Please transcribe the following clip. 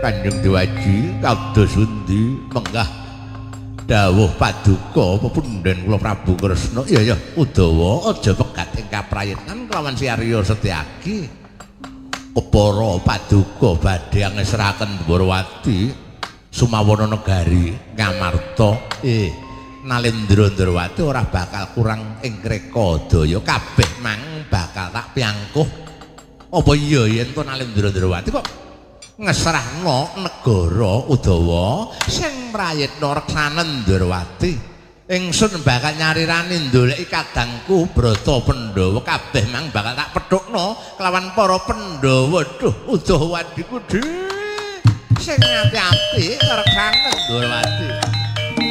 Kanjeng Dewaji kados undi menggah dawuh paduka pepunden kula Prabu Kresna. Iya ya Udawa aja pegat ing kaprayetan kelawan Siarya Setyaki. Kepara paduka badhe ngesraken Dwarawati Sumawana Negari Ngamarta. Nalendra Ndrawati ora bakal kurang ing Krekadaya, kabeh mang bakal tak piangkuh. Apa iya yen to Nalendra Ndrawati kok ngesrahno negara Udawa sing mrayitna reksanen Ndrawati. Ingsun bakal nyarirani ndoleki kadangku Brata Pandhawa, kabeh mang bakal tak pethukno kelawan para Pandhawa. Duh Udawadiku dhewe sing ati-ati reksanen Ndrawati.